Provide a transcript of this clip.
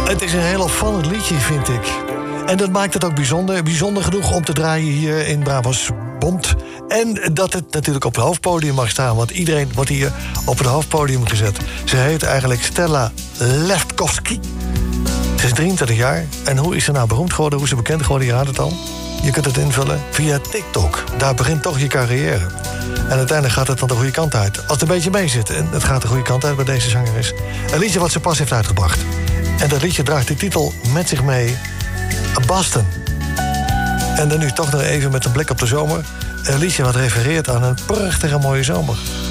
Het is een heel opvallend liedje, vind ik. En dat maakt het ook bijzonder. Bijzonder genoeg om te draaien hier in Brabants Bond. En dat het natuurlijk op het hoofdpodium mag staan. Want iedereen wordt hier op het hoofdpodium gezet. Ze heet eigenlijk Stella Lefkowski. Ze is 23 jaar. En hoe is ze nou beroemd geworden? Hoe is ze bekend geworden? Je raadt het al. Je kunt het invullen via TikTok. Daar begint toch je carrière. En uiteindelijk gaat het dan de goede kant uit. Als het een beetje mee zit. En het gaat de goede kant uit bij deze zangeres. Een liedje wat ze pas heeft uitgebracht. En dat liedje draagt de titel met zich mee... Boston. En dan nu toch nog even met een blik op de zomer. Een liedje wat refereert aan een prachtige mooie zomer.